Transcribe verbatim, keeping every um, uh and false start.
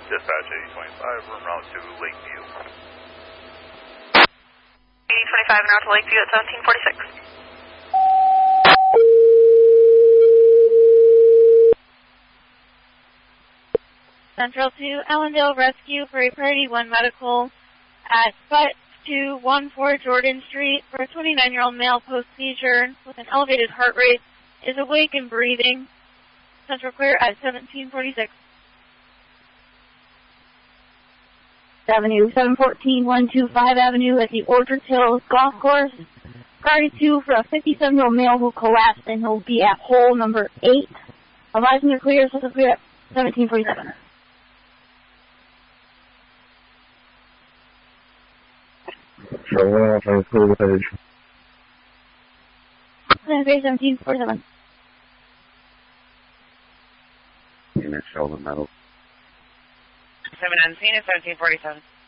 Dispatch eighty twenty-five, room route to Lakeview. eighty twenty-five, now to Lakeview at seventeen forty-six. Central to Allendale Rescue for a Priority one medical at five two one four Jordan Street for a twenty-nine-year-old male post-seizure with an elevated heart rate, is awake and breathing. Central clear at seventeen forty-six. Avenue, seven fourteen one twenty-five Avenue at the Orchard Hills Golf Course. Priority two for a fifty-seven-year-old male who collapsed, and he'll be at hole number eight. Advising the clear, Central clear at seventeen forty-seven. Sure, I'll clear the page. seventeen forty-seven. Unit Sheldon Metal. seven nineteen at seventeen forty-seven.